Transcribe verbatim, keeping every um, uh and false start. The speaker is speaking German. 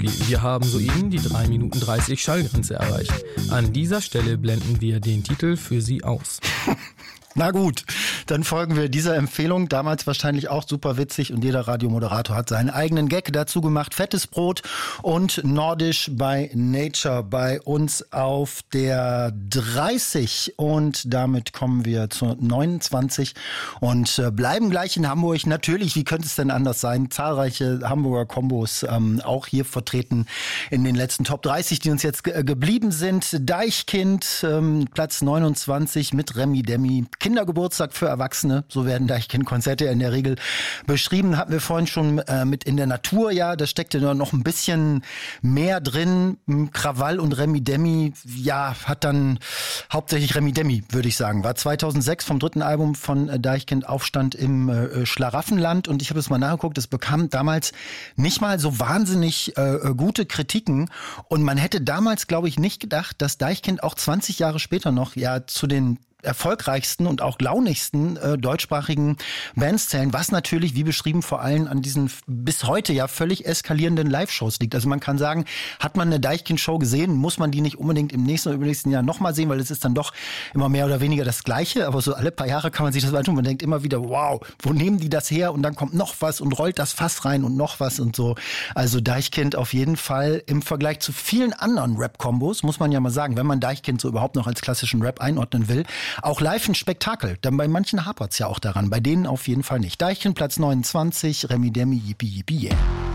Okay, wir haben soeben die drei Minuten dreißig Schallgrenze erreicht. An dieser Stelle blenden wir den Titel für Sie aus. Na gut, dann folgen wir dieser Empfehlung. Damals wahrscheinlich auch super witzig und jeder Radiomoderator hat seinen eigenen Gag dazu gemacht. Fettes Brot und Nordisch by Nature bei uns auf der dreißig. Und damit kommen wir zur neunundzwanzig und bleiben gleich in Hamburg. Natürlich, wie könnte es denn anders sein? Zahlreiche Hamburger Kombos ähm, auch hier vertreten in den letzten Top dreißig, die uns jetzt ge- geblieben sind. Deichkind, ähm, Platz neunundzwanzig mit Remi Demi. Kindergeburtstag für Erwachsene, so werden Deichkind-Konzerte in der Regel beschrieben. Hatten wir vorhin schon äh, mit In der Natur, ja, da steckte noch ein bisschen mehr drin. Krawall und Remi Demi, ja, hat dann hauptsächlich Remi Demi, würde ich sagen. War zweitausendsechs vom dritten Album von äh, Deichkind Aufstand im äh, Schlaraffenland und ich habe es mal nachgeguckt, es bekam damals nicht mal so wahnsinnig äh, gute Kritiken und man hätte damals, glaube ich, nicht gedacht, dass Deichkind auch zwanzig Jahre später noch ja zu den erfolgreichsten und auch launigsten äh, deutschsprachigen Bands zählen, was natürlich, wie beschrieben, vor allem an diesen f- bis heute ja völlig eskalierenden Live-Shows liegt. Also man kann sagen, hat man eine Deichkind-Show gesehen, muss man die nicht unbedingt im nächsten oder übernächsten Jahr nochmal sehen, weil es ist dann doch immer mehr oder weniger das Gleiche, aber so alle paar Jahre kann man sich das anschauen und man denkt immer wieder, wow, wo nehmen die das her? Und dann kommt noch was und rollt das Fass rein und noch was und so. Also Deichkind auf jeden Fall im Vergleich zu vielen anderen Rap-Kombos, muss man ja mal sagen, wenn man Deichkind so überhaupt noch als klassischen Rap einordnen will, auch live ein Spektakel. Dann bei manchen hapert's ja auch daran, bei denen auf jeden Fall nicht. Deichkind Platz neunundzwanzig, Remi Demi, Yippie Yippie Yeah.